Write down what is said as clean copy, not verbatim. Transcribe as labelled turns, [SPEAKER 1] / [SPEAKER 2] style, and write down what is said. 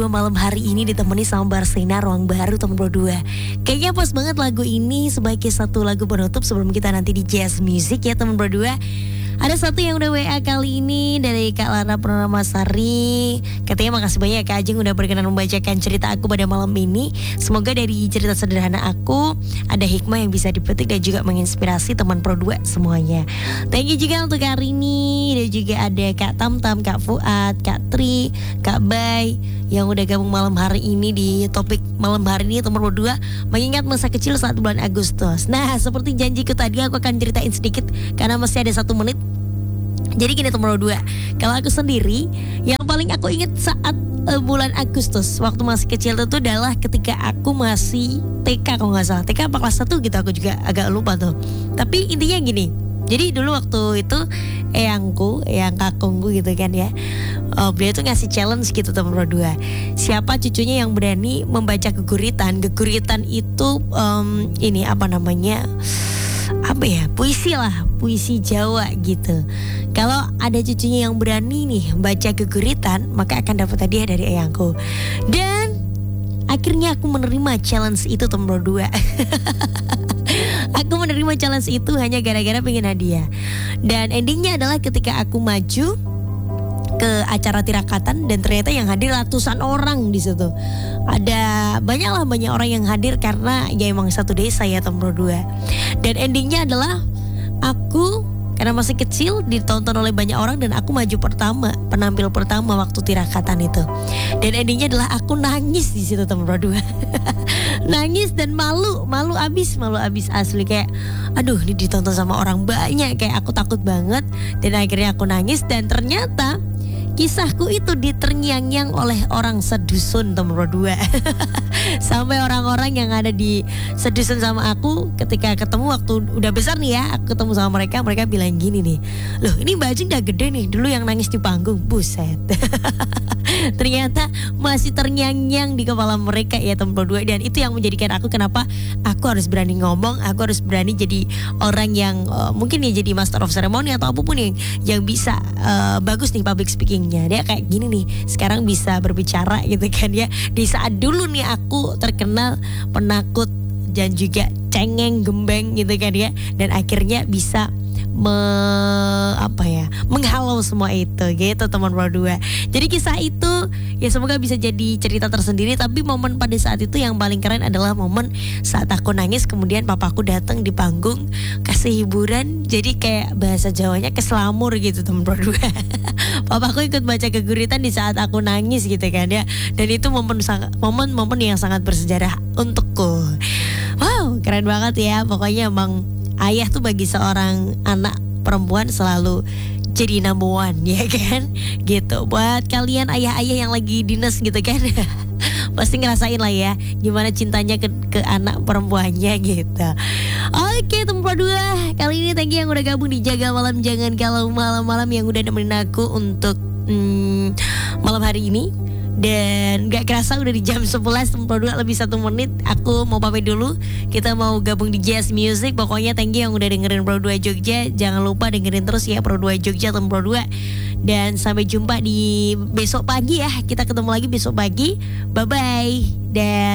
[SPEAKER 1] Malam hari ini ditemani sama Barsina Ruang Baru teman berdua. Kayaknya pas banget lagu ini sebagai satu lagu penutup sebelum kita nanti di Jazz Music ya teman berdua. Ada satu yang udah WA kali ini dari Kak Lana Purnamasari. Katanya makasih banyak Kak Ajeng udah berkenan membacakan cerita aku pada malam ini. Semoga dari cerita sederhana aku ada hikmah yang bisa dipetik dan juga menginspirasi teman Pro 2 semuanya. Thank you juga untuk Kak Rini. Dan juga ada Kak Tamtam, Kak Fuad, Kak Tri, Kak Bay yang udah gabung malam hari ini di topik malam hari ini teman Pro 2 mengingat masa kecil saat bulan Agustus. Nah seperti janjiku tadi aku akan ceritain sedikit karena masih ada 1 menit. Jadi gini teman Pro 2, kalau aku sendiri yang paling aku ingat saat bulan Agustus waktu masih kecil itu adalah ketika aku masih TK kalau nggak salah, TK apa kelas 1 gitu, aku juga agak lupa tuh. Tapi intinya gini, jadi dulu waktu itu eyang kakungku gitu kan ya, beliau tuh ngasih challenge gitu teman Pro 2. Siapa cucunya yang berani membaca geguritan? Geguritan itu ini apa namanya? Puisi lah, puisi Jawa gitu. Kalau ada cucunya yang berani nih baca geguritan, maka akan dapat hadiah dari eyangku. Dan akhirnya aku menerima challenge itu teman Pro 2. Aku menerima challenge itu hanya gara-gara pengen hadiah. Dan endingnya adalah ketika aku maju ke acara tirakatan dan ternyata yang hadir ratusan orang di situ. Ada banyak orang yang hadir karena ya emang satu desa ya teman Pro 2. Dan endingnya adalah aku karena masih kecil ditonton oleh banyak orang dan aku maju pertama, penampil pertama waktu tirakatan itu. Dan endingnya adalah aku nangis di situ teman Pro 2. Nangis dan malu abis asli, kayak aduh ini ditonton sama orang banyak, kayak aku takut banget. Dan akhirnya aku nangis dan ternyata kisahku itu diternyang-nyang oleh orang sedusun teman Pro 2. Sampai orang-orang yang ada di sedusun sama aku ketika ketemu waktu udah besar nih ya, aku ketemu sama mereka bilang gini nih, loh ini Mbak Ajeng udah gede nih, dulu yang nangis di panggung, buset. Ternyata masih ternyang-nyang di kepala mereka ya teman Pro 2. Dan itu yang menjadikan aku kenapa aku harus berani ngomong, aku harus berani jadi orang yang mungkin ya jadi master of ceremony atau apapun yang bisa bagus nih public speakingnya. Dia kayak gini nih, sekarang bisa berbicara gitu kan ya. Di saat dulu nih aku terkenal penakut dan juga cengeng gembeng gitu kan ya. Dan akhirnya bisa menghalau semua itu gitu teman Pro 2. Jadi kisah itu ya semoga bisa jadi cerita tersendiri. Tapi momen pada saat itu yang paling keren adalah momen saat aku nangis kemudian papaku datang di panggung kasih hiburan. Jadi kayak bahasa Jawanya keselamur gitu teman Pro 2. Papaku ikut baca geguritan di saat aku nangis gitu kan ya. Dan itu momen yang sangat bersejarah untukku. Wow, keren banget ya. Pokoknya emang ayah tuh bagi seorang anak perempuan selalu jadi number one ya kan gitu. Buat kalian ayah-ayah yang lagi dinas gitu kan pasti ngerasain lah ya gimana cintanya ke anak perempuannya gitu. Oke teman Pro 2, kali ini thank you yang udah gabung di Jaga Malam Jangan Galau malam-malam, yang udah nemenin aku untuk malam hari ini. Dan gak kerasa udah di jam 11 teman Pro 2 lebih 1 menit. Aku mau pamit dulu, kita mau gabung di Jazz Music. Pokoknya thank you yang udah dengerin Pro 2 Jogja. Jangan lupa dengerin terus ya Pro 2 Jogja teman Pro 2. Dan sampai jumpa di besok pagi ya. Kita ketemu lagi besok pagi. Bye bye. Dan